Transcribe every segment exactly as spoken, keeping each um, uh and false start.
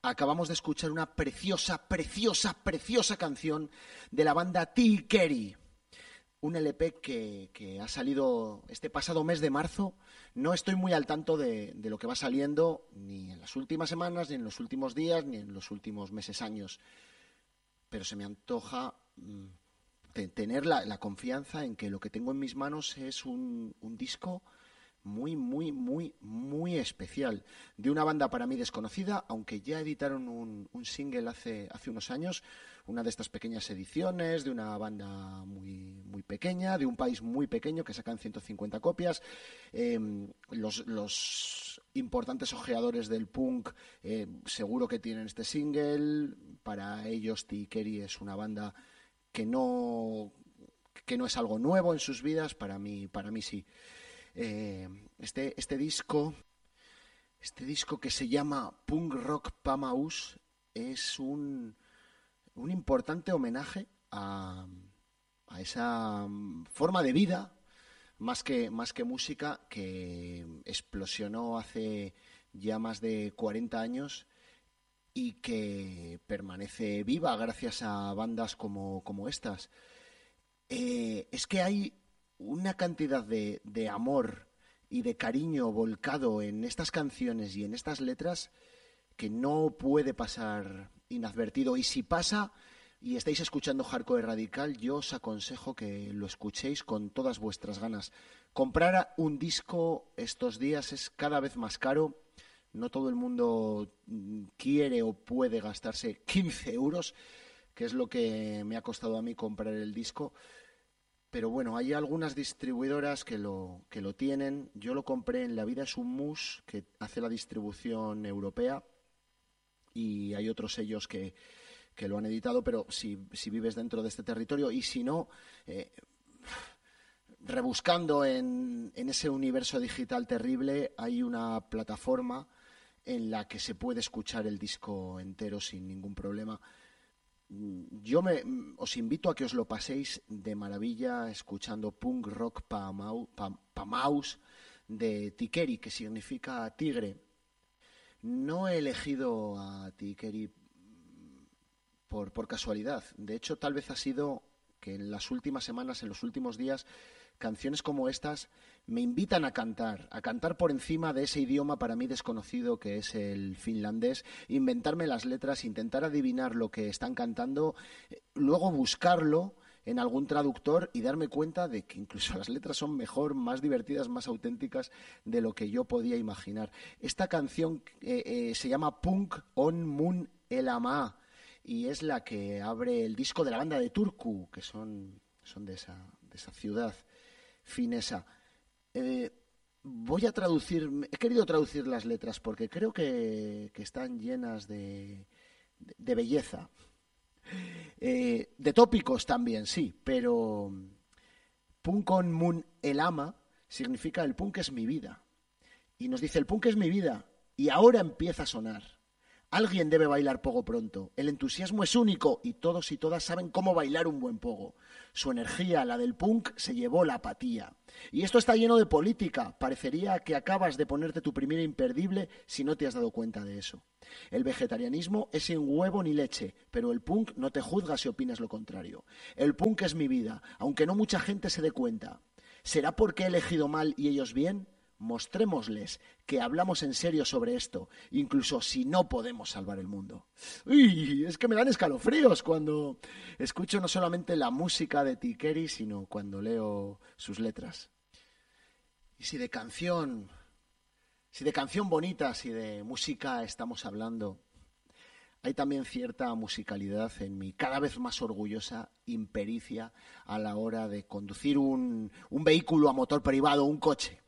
acabamos de escuchar una preciosa, preciosa, preciosa canción de la banda T. Kerry. Un L P que, que ha salido este pasado mes de marzo. No estoy muy al tanto de, de lo que va saliendo ni en las últimas semanas, ni en los últimos días, ni en los últimos meses, años. Pero se me antoja mmm, de tener la, la confianza en que lo que tengo en mis manos es un, un disco muy, muy, muy, muy especial. De una banda para mí desconocida, aunque ya editaron un, un single hace, hace unos años, una de estas pequeñas ediciones, de una banda muy, muy pequeña, de un país muy pequeño que sacan ciento cincuenta copias. Eh, los, los importantes ojeadores del punk eh, seguro que tienen este single. Para ellos T. Kerry es una banda que no, que no es algo nuevo en sus vidas. Para mí, para mí sí. Eh, este, este disco, este disco que se llama Punk Rock Pamaus es un, un importante homenaje a, a esa forma de vida, más que, más que música, que explosionó hace ya más de cuarenta años y que permanece viva gracias a bandas como, como estas. Eh, es que hay una cantidad de, de amor y de cariño volcado en estas canciones y en estas letras que no puede pasar inadvertido. Y si pasa y estáis escuchando Hardcore Radical, yo os aconsejo que lo escuchéis con todas vuestras ganas. Comprar un disco estos días es cada vez más caro. No todo el mundo quiere o puede gastarse quince euros, que es lo que me ha costado a mí comprar el disco. Pero bueno, hay algunas distribuidoras que lo, que lo tienen. Yo lo compré en La Vida es un Mus, que hace la distribución europea, y hay otros sellos que, que lo han editado, pero si, si vives dentro de este territorio, y si no, eh, rebuscando en, en ese universo digital terrible, hay una plataforma en la que se puede escuchar el disco entero sin ningún problema. Yo me, os invito a que os lo paséis de maravilla escuchando Punk Rock Pamaus pa, pa de T. Kerry, que significa tigre. No he elegido a T. Kerry por, por casualidad. De hecho, tal vez ha sido que en las últimas semanas, en los últimos días, canciones como estas me invitan a cantar, a cantar por encima de ese idioma para mí desconocido que es el finlandés, inventarme las letras, intentar adivinar lo que están cantando, luego buscarlo en algún traductor y darme cuenta de que incluso las letras son mejor, más divertidas, más auténticas de lo que yo podía imaginar. Esta canción eh, eh, se llama Punk on Mun Elämä y es la que abre el disco de la banda de Turku, que son, son de esa, de esa ciudad finesa. Eh, voy a traducir, he querido traducir las letras porque creo que, que están llenas de, de, de belleza. Eh, de tópicos también, sí, pero Punk on Mun Elämä significa el punk es mi vida. Y nos dice, el punk es mi vida y ahora empieza a sonar. Alguien debe bailar pogo pronto. El entusiasmo es único y todos y todas saben cómo bailar un buen pogo. Su energía, la del punk, se llevó la apatía. Y esto está lleno de política. Parecería que acabas de ponerte tu primera imperdible si no te has dado cuenta de eso. El vegetarianismo es sin huevo ni leche, pero el punk no te juzga si opinas lo contrario. El punk es mi vida, aunque no mucha gente se dé cuenta. ¿Será porque he elegido mal y ellos bien? Mostrémosles que hablamos en serio sobre esto, incluso si no podemos salvar el mundo. Uy, es que me dan escalofríos cuando escucho no solamente la música de T. Kerry, sino cuando leo sus letras. Y si de canción, si de canción bonita, si de música estamos hablando, hay también cierta musicalidad en mi cada vez más orgullosa impericia a la hora de conducir un, un vehículo a motor privado, un coche.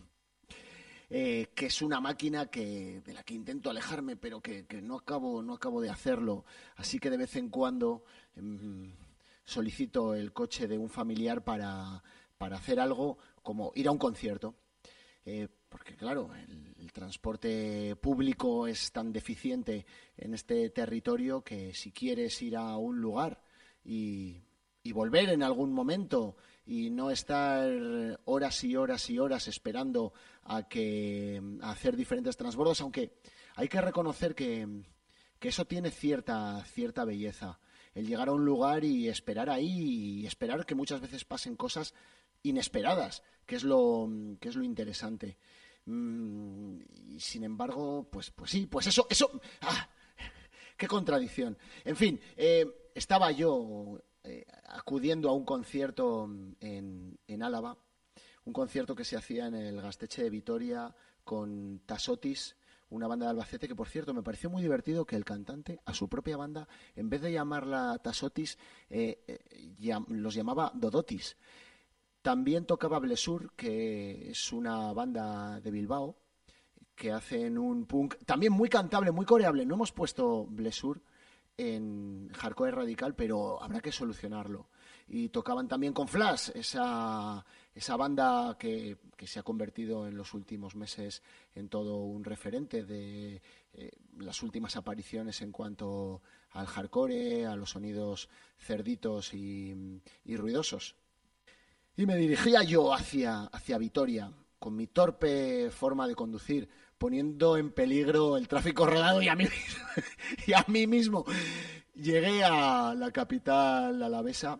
Eh, que es una máquina que, de la que intento alejarme, pero que, que no, acabo, no acabo de hacerlo. Así que de vez en cuando eh, solicito el coche de un familiar para, para hacer algo como ir a un concierto. Eh, porque claro, el, el transporte público es tan deficiente en este territorio que si quieres ir a un lugar y, y volver en algún momento y no estar horas y horas y horas esperando a que a hacer diferentes transbordos, aunque hay que reconocer que, que que eso tiene cierta, cierta belleza. El llegar a un lugar y esperar ahí y esperar que muchas veces pasen cosas inesperadas, que es lo, que es lo interesante. Mm, y sin embargo, pues, pues sí, pues eso, eso, ¡ah! ¡Qué contradicción! En fin, eh, estaba yo eh, acudiendo a un concierto en, en Álava, un concierto que se hacía en el Gaztetxe de Vitoria con Tasotis, una banda de Albacete que, por cierto, me pareció muy divertido que el cantante, a su propia banda, en vez de llamarla Tasotis, eh, eh, llam- los llamaba Dodotis. También tocaba Blesur, que es una banda de Bilbao, que hacen un punk también muy cantable, muy coreable. No hemos puesto Blesur en Hardcore Radical, pero habrá que solucionarlo. Y tocaban también con Flash, esa, esa banda que, que se ha convertido en los últimos meses en todo un referente de eh, las últimas apariciones en cuanto al hardcore, a los sonidos cerditos y, y ruidosos. Y me dirigía yo hacia, hacia Vitoria, con mi torpe forma de conducir, poniendo en peligro el tráfico rodado y a mí mismo. y a mí mismo. Llegué a la capital alavesa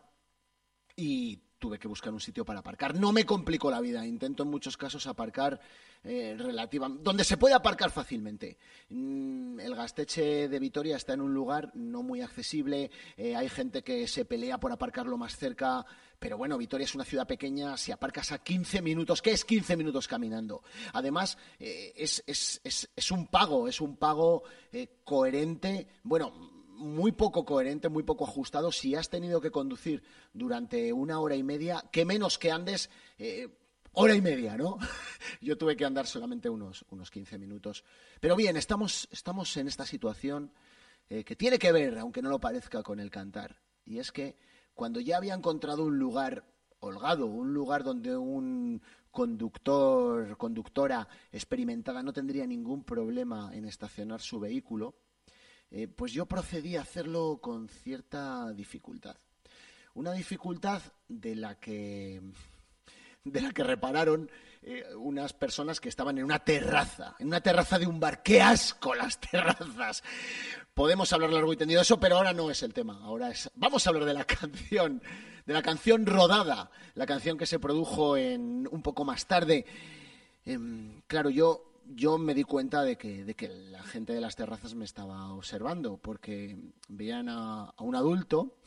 y tuve que buscar un sitio para aparcar. No me complicó la vida, intento en muchos casos aparcar eh, relativa, donde se puede aparcar fácilmente. Mm, el Gaztetxe de Vitoria está en un lugar no muy accesible, eh, hay gente que se pelea por aparcarlo más cerca, pero bueno, Vitoria es una ciudad pequeña, si aparcas a quince minutos, ¿qué es quince minutos caminando? Además, eh, es, es, es, es un pago, es un pago eh, coherente, bueno, muy poco coherente, muy poco ajustado. Si has tenido que conducir durante una hora y media, que menos que andes eh, hora y media, ¿no? Yo tuve que andar solamente unos, unos quince minutos. Pero bien, estamos, estamos en esta situación eh, que tiene que ver, aunque no lo parezca, con el cantar. Y es que cuando ya había encontrado un lugar holgado, un lugar donde un conductor, conductora experimentada no tendría ningún problema en estacionar su vehículo, Eh, pues yo procedí a hacerlo con cierta dificultad. Una dificultad de la que, de la que repararon eh, unas personas que estaban en una terraza, en una terraza de un bar. ¡Qué asco las terrazas! Podemos hablar largo y tendido de eso, pero ahora no es el tema. Ahora es, vamos a hablar de la canción, de la canción rodada, la canción que se produjo en, un poco más tarde. Eh, claro, yo... Yo me di cuenta de que, de que la gente de las terrazas me estaba observando, porque veían a, a un adulto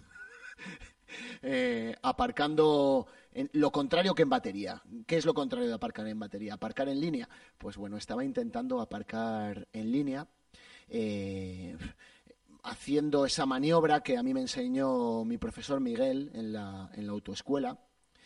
eh, aparcando en lo contrario que en batería. ¿Qué es lo contrario de aparcar en batería? ¿Aparcar en línea? Pues bueno, estaba intentando aparcar en línea, eh, haciendo esa maniobra que a mí me enseñó mi profesor Miguel en la, en la autoescuela.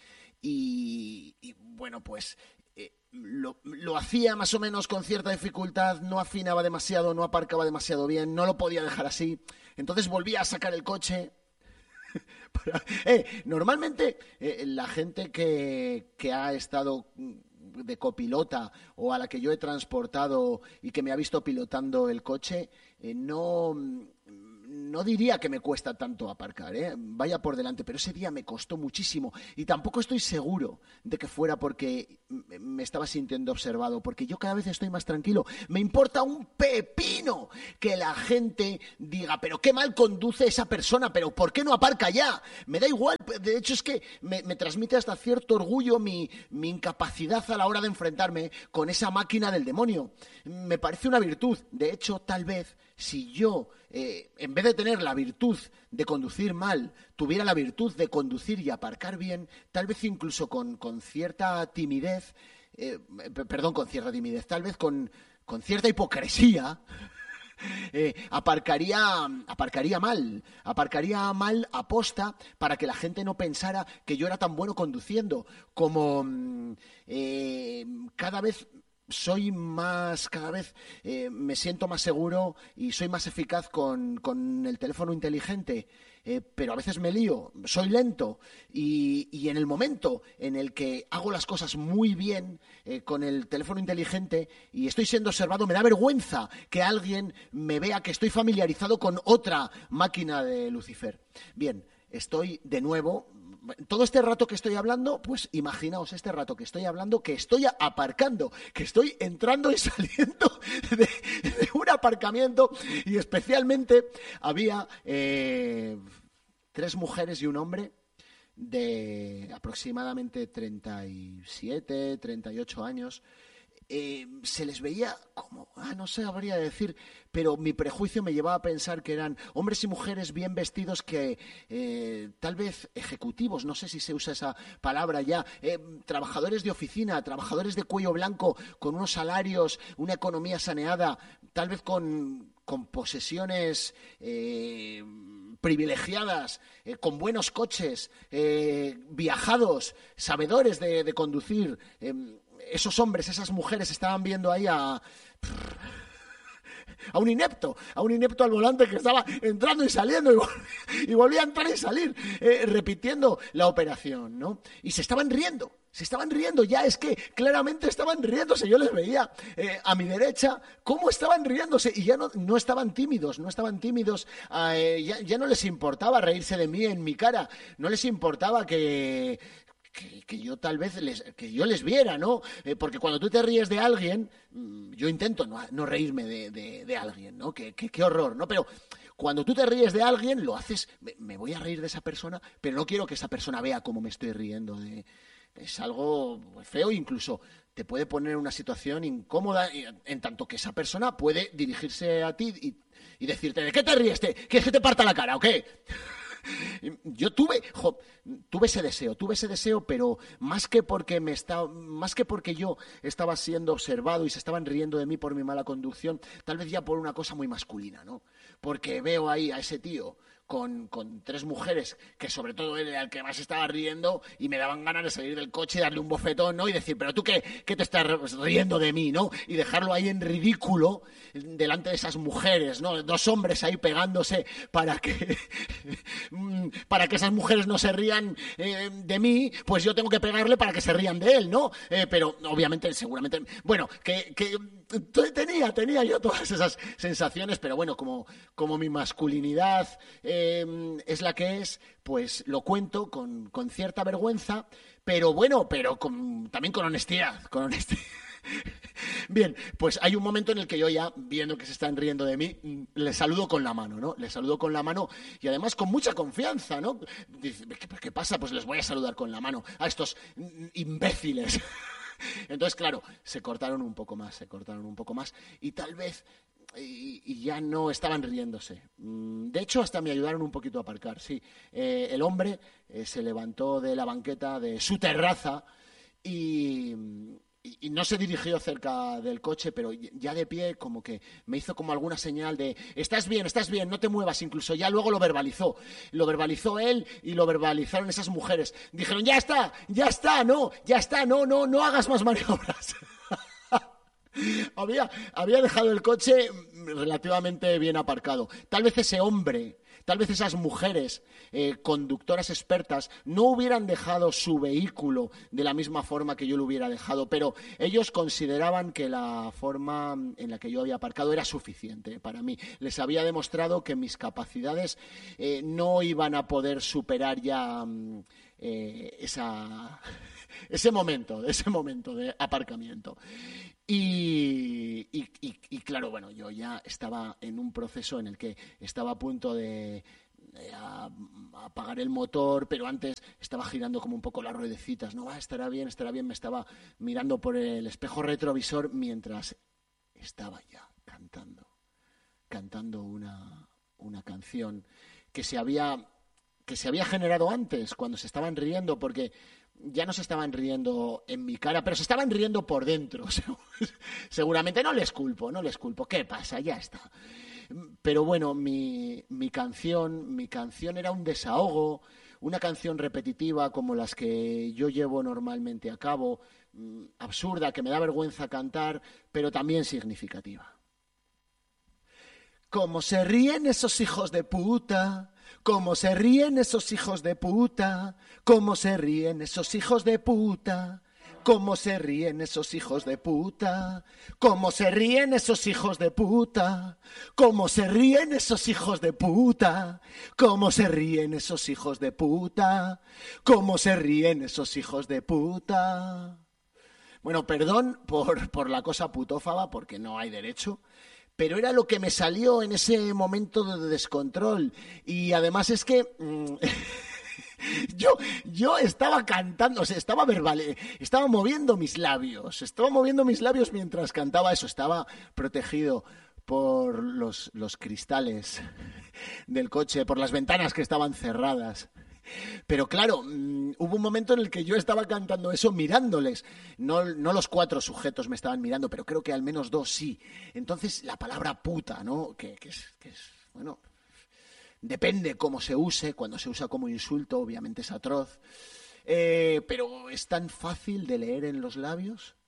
Y, y bueno, pues eh, lo, lo hacía más o menos con cierta dificultad, no afinaba demasiado, no aparcaba demasiado bien, no lo podía dejar así. Entonces volvía a sacar el coche. Para, eh, normalmente eh, la gente que, que ha estado de copilota o a la que yo he transportado y que me ha visto pilotando el coche, eh, no... No diría que me cuesta tanto aparcar, ¿eh? Vaya por delante, pero ese día me costó muchísimo y tampoco estoy seguro de que fuera porque me estaba sintiendo observado, porque yo cada vez estoy más tranquilo. Me importa un pepino que la gente diga, pero qué mal conduce esa persona, pero ¿por qué no aparca ya? Me da igual, de hecho es que me, me transmite hasta cierto orgullo mi, mi incapacidad a la hora de enfrentarme con esa máquina del demonio. Me parece una virtud, de hecho tal vez si yo, eh, en vez de tener la virtud de conducir mal, tuviera la virtud de conducir y aparcar bien, tal vez incluso con, con cierta timidez, eh, perdón, con cierta timidez, tal vez con, con cierta hipocresía, eh, aparcaría, aparcaría mal, aparcaría mal aposta para que la gente no pensara que yo era tan bueno conduciendo, como eh, cada vez... soy más, cada vez eh, me siento más seguro y soy más eficaz con, con el teléfono inteligente, eh, pero a veces me lío, soy lento y, y en el momento en el que hago las cosas muy bien eh, con el teléfono inteligente y estoy siendo observado, me da vergüenza que alguien me vea que estoy familiarizado con otra máquina de Lucifer. Bien, estoy de nuevo... Todo este rato que estoy hablando, pues imaginaos este rato que estoy hablando, que estoy aparcando, que estoy entrando y saliendo de, de una aparcamiento y especialmente había eh, tres mujeres y un hombre de aproximadamente treinta y siete, treinta y ocho años. Eh, se les veía como, ah, no sabría decir, pero mi prejuicio me llevaba a pensar que eran hombres y mujeres bien vestidos que eh, tal vez ejecutivos, no sé si se usa esa palabra ya, eh, trabajadores de oficina, trabajadores de cuello blanco, con unos salarios, una economía saneada, tal vez con, con posesiones eh, privilegiadas, eh, con buenos coches, eh, viajados, sabedores de, de conducir. Eh, esos hombres, esas mujeres estaban viendo ahí a... a un inepto, a un inepto al volante que estaba entrando y saliendo y, vol y volvía a entrar y salir, eh, repitiendo la operación, ¿no? Y se estaban riendo, se estaban riendo, ya es que claramente estaban riéndose, yo les veía eh, a mi derecha cómo estaban riéndose y ya no, no estaban tímidos, no estaban tímidos, eh, ya, ya no les importaba reírse de mí en mi cara, no les importaba que... Que, que yo tal vez les, que yo les viera, ¿no? Eh, porque cuando tú te ríes de alguien, yo intento no, no reírme de, de, de alguien, ¿no? Qué, qué, qué horror, ¿no? Pero cuando tú te ríes de alguien, lo haces, me, me voy a reír de esa persona, pero no quiero que esa persona vea cómo me estoy riendo de... Es algo feo, incluso te puede poner en una situación incómoda, en tanto que esa persona puede dirigirse a ti y, y decirte, ¿de qué te ríes? ¿Quieres que te parta la cara o qué? Yo tuve, jo, tuve ese deseo, tuve ese deseo, pero más que porque me estaba, más que porque yo estaba siendo observado y se estaban riendo de mí por mi mala conducción, tal vez ya por una cosa muy masculina, ¿no? Porque veo ahí a ese tío con, con tres mujeres, que sobre todo él era el que más estaba riendo, y me daban ganas de salir del coche y darle un bofetón, ¿no? Y decir, pero tú qué, qué te estás riendo de mí, ¿no? Y dejarlo ahí en ridículo delante de esas mujeres, ¿no? Dos hombres ahí pegándose para que para que esas mujeres no se rían eh, de mí, pues yo tengo que pegarle para que se rían de él, ¿no? Eh, pero obviamente, seguramente, bueno, que, que tenía, tenía yo todas esas sensaciones, pero bueno, como, como mi masculinidad eh, es la que es, pues lo cuento con, con cierta vergüenza, pero bueno, pero con, también con honestidad, con honestidad. Bien, pues hay un momento en el que yo ya, viendo que se están riendo de mí, les saludo con la mano, ¿no? Les saludo con la mano y además con mucha confianza, ¿no? Dice, ¿qué, qué pasa? Pues les voy a saludar con la mano a estos imbéciles. Entonces, claro, se cortaron un poco más, se cortaron un poco más y tal vez... Y, y ya no estaban riéndose. De hecho, hasta me ayudaron un poquito a aparcar, sí. Eh, el hombre eh, se levantó de la banqueta de su terraza y... Y no se dirigió cerca del coche, pero ya de pie como que me hizo como alguna señal de estás bien, estás bien, no te muevas, incluso ya luego lo verbalizó. Lo verbalizó él y lo verbalizaron esas mujeres. Dijeron, ya está, ya está, no, ya está, no, no, no hagas más maniobras. había, había dejado el coche relativamente bien aparcado. Tal vez ese hombre... Tal vez esas mujeres eh, conductoras expertas no hubieran dejado su vehículo de la misma forma que yo lo hubiera dejado, pero ellos consideraban que la forma en la que yo había aparcado era suficiente para mí. Les había demostrado que mis capacidades eh, no iban a poder superar ya eh, esa, ese momento, ese momento de aparcamiento. Y, y, y, y claro, bueno, yo ya estaba en un proceso en el que estaba a punto de, de a, a apagar el motor, pero antes estaba girando como un poco las ruedecitas, ¿no? Ah, estará bien, estará bien, me estaba mirando por el espejo retrovisor mientras estaba ya cantando, cantando una, una canción que se había, que se había generado antes, cuando se estaban riendo, porque... ya no se estaban riendo en mi cara, pero se estaban riendo por dentro. Seguramente no les culpo, no les culpo. ¿Qué pasa? Ya está. Pero bueno, mi, mi canción, mi canción era un desahogo, una canción repetitiva como las que yo llevo normalmente a cabo, absurda, que me da vergüenza cantar, pero también significativa. Cómo se ríen esos hijos de puta, cómo se ríen esos hijos de puta, cómo se ríen esos hijos de puta, cómo se ríen esos hijos de puta, cómo se ríen esos hijos de puta, cómo se ríen esos hijos de puta, cómo se ríen esos hijos de puta, cómo se ríen esos hijos de puta. Bueno, perdón por, por la cosa putófaba, porque no hay derecho. pero era lo que me salió en ese momento de descontrol. Y además es que... Mmm, Yo, yo estaba cantando, o sea, estaba verbal, estaba moviendo mis labios, estaba moviendo mis labios mientras cantaba eso, estaba protegido por los, los cristales del coche, por las ventanas que estaban cerradas. Pero claro, mmm, hubo un momento en el que yo estaba cantando eso mirándoles. No, no los cuatro sujetos me estaban mirando, pero creo que al menos dos sí. Entonces la palabra puta, ¿no? Que, que es, que es, bueno... Depende cómo se use, cuando se usa como insulto obviamente es atroz, eh, pero es tan fácil de leer en los labios